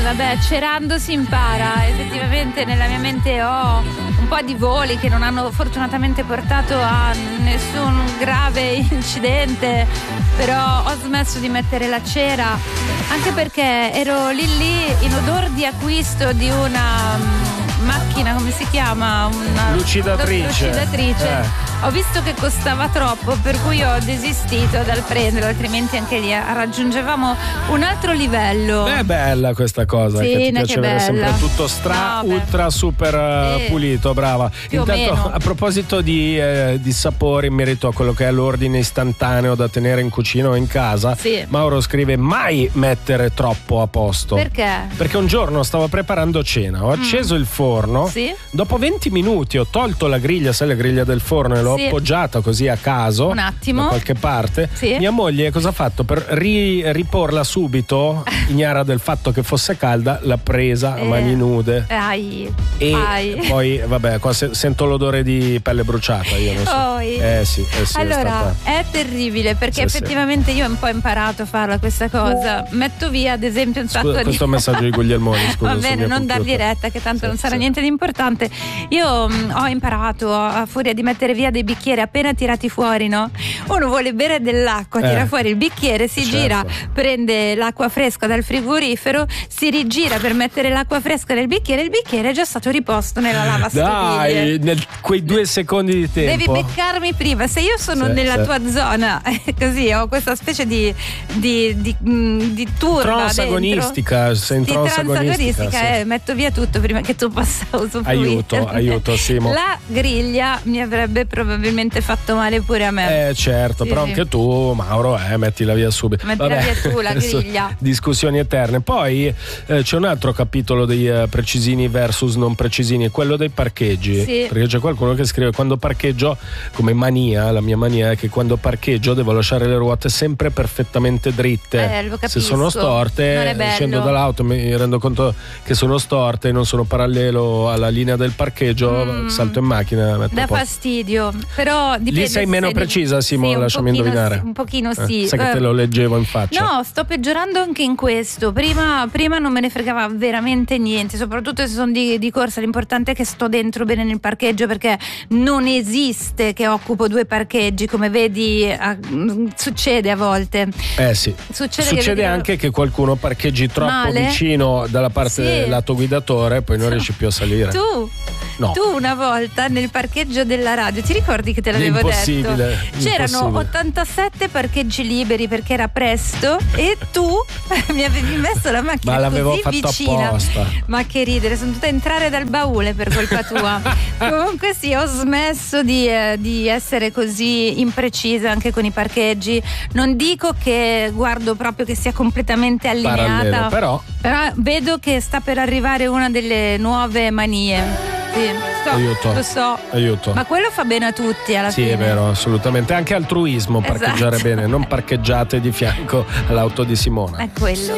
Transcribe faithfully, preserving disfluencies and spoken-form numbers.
vabbè, cerando si impara. Effettivamente nella mia mente ho un po' di voli che non hanno fortunatamente portato a nessun grave incidente, però ho smesso di mettere la cera anche perché ero lì lì in odor di acquisto di una macchina, come si chiama? Una lucidatrice. lucidatrice. Eh. Ho visto che costava troppo, per cui ho desistito dal prenderlo, altrimenti anche lì raggiungevamo un altro livello. È bella questa cosa, sì, che ti ne piace che avere sempre bella. tutto stra, no, ultra, super sì. pulito, brava. Più Intanto, o meno. a proposito di, eh, di sapori, in merito a quello che è l'ordine istantaneo da tenere in cucina o in casa, sì. Mauro scrive: mai mettere troppo a posto. Perché? Perché un giorno stavo preparando cena, ho acceso mm. il forno, sì. dopo venti minuti ho tolto la griglia, sai la griglia del forno, e l'ho sì. appoggiata così a caso un attimo da qualche parte. Sì. Mia moglie cosa ha fatto? Per ri- riporla subito, ignara del fatto che fosse calda, l'ha presa a eh. mani nude. Ai. E Ai. poi vabbè, qua se- sento l'odore di pelle bruciata, io non so. Oi. Eh sì, eh sì, allora è, stata... è terribile perché sì, effettivamente sì. io ho un po' imparato a farla questa cosa. Metto via ad esempio un sacco scusa, di questo è un messaggio di Guglielmoni, scusa. va bene, non computer. dargli retta che tanto sì, non sarà sì. niente di importante. Io mh, ho imparato a furia di mettere via dei bicchieri appena tirati fuori, no? Uno vuole bere dell'acqua, eh. tira fuori il bicchiere, si certo. gira, prende l'acqua fresca dal frigorifero, si rigira per mettere l'acqua fresca nel bicchiere, il bicchiere è già stato riposto nella lavastoviglie. Dai, nel, quei due secondi di tempo. Devi beccarmi prima. Se io sono sì, nella sì. tua zona, così ho questa specie di di, di, mh, di turba transagonistica, dentro. sei in Di transagonistica, transagonistica, sì. eh, metto via tutto prima che tu possa usufruire. Aiuto, aiuto, Simo. La griglia mi avrebbe probabilmente fatto male pure a me. Eh certo, sì, però sì. anche tu, Mauro, eh, mettila via subito. Mettila Vabbè, via tu la griglia. Discussioni eterne. Poi eh, c'è un altro capitolo dei eh, precisini versus non precisini, quello dei parcheggi. Sì. Perché c'è qualcuno che scrive: quando parcheggio, come mania, la mia mania è che quando parcheggio devo lasciare le ruote sempre perfettamente dritte. Eh, lo capisco. Se sono storte, non è bello. scendo dall'auto, mi rendo conto che sono storte e non sono parallelo alla linea del parcheggio, mm. salto in macchina. Metto Dà fastidio, però dipende. Lì sei meno se precisa, Simo, sì, lasciami pochino indovinare. Sì, un pochino eh, sì. Sai che te lo leggevo in faccia. No, sto peggiorando anche in questo. Prima, prima non me ne fregava veramente niente, soprattutto se sono di, di corsa. L'importante è che sto dentro bene nel parcheggio, perché non esiste che occupo due parcheggi, come vedi a, succede a volte. Eh sì. Succede, Succede che anche che qualcuno parcheggi troppo male. vicino dalla parte sì. lato guidatore e poi non riesci più a salire. Tu? No. Tu una volta nel parcheggio della radio, ti ricordi che te l'avevo impossibile, detto? C'erano impossibile. ottantasette parcheggi liberi perché era presto e tu mi avevi messo la macchina Ma l'avevo così fatto vicina. apposta. Ma che ridere, sono dovuta entrare dal baule per colpa tua. Comunque sì, ho smesso di, eh, di essere così imprecisa anche con i parcheggi. Non dico che guardo proprio che sia completamente allineata, Parallelo, però però vedo che sta per arrivare una delle nuove manie. Sì, so, aiuto, lo so. aiuto. Ma quello fa bene a tutti alla sì, fine. è vero, assolutamente. Anche altruismo, Esatto. parcheggiare bene, non parcheggiate di fianco all'auto di Simona. È quello.